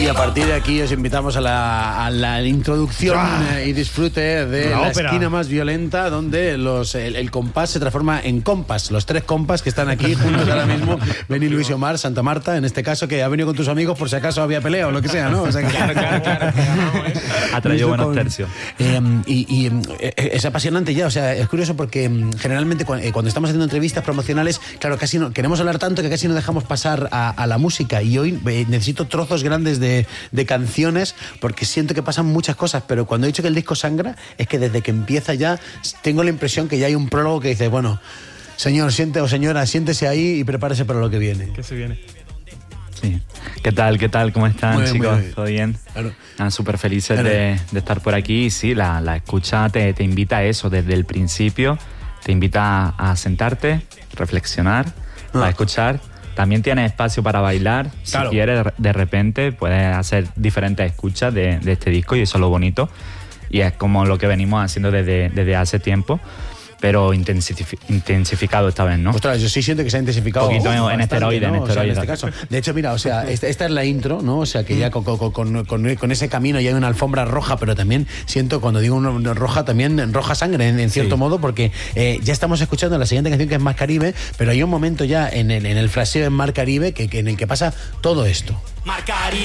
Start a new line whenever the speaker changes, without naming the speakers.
Y a partir de aquí os invitamos a la introducción y disfrute de la esquina más violenta, donde el compás se transforma en compas. Los tres compas que están aquí juntos ahora mismo, Beni, Luis y Omar, Santa Marta, en este caso, que ha venido con tus amigos por si acaso había pelea o lo que sea, ¿no? O sea, que... Claro.
Ha traído buenos tercios.
Es apasionante ya, o sea, es curioso porque generalmente cuando estamos haciendo entrevistas promocionales, claro, casi no queremos hablar tanto que casi no dejamos pasar a la música, y hoy necesito trozos grandes de canciones porque siento que pasan muchas cosas, pero cuando he dicho que el disco sangra, es que desde que empieza ya tengo la impresión que ya hay un prólogo que dice, bueno, señor, señora, siéntese ahí y prepárese para lo que viene.
¿Qué se viene?
Sí. ¿Qué tal? ¿Cómo están,
muy bien,
chicos?
muy bien.
¿Todo bien?
Claro.
Súper felices de estar por aquí. Y sí, la escucha te invita a eso desde el principio. Te invita a sentarte, reflexionar, a escuchar. También tienes espacio para bailar.
Claro.
Si quieres, de repente puedes hacer diferentes escuchas de este disco, y eso es lo bonito. Y es como lo que venimos haciendo desde hace tiempo, pero intensificado esta vez, ¿no?
Ostras, yo sí siento que se ha intensificado
un poquito en
bastante,
esteroide,
¿no?
en esteroide.
O sea, en este caso. De hecho, mira, o sea, esta es la intro, ¿no? O sea, que ya con ese camino ya hay una alfombra roja, pero también siento, cuando digo una roja, también roja sangre, en cierto modo, porque ya estamos escuchando la siguiente canción, que es Mar Caribe, pero hay un momento ya en el flasheo en Mar Caribe en el que pasa todo esto.
Mar Caribe.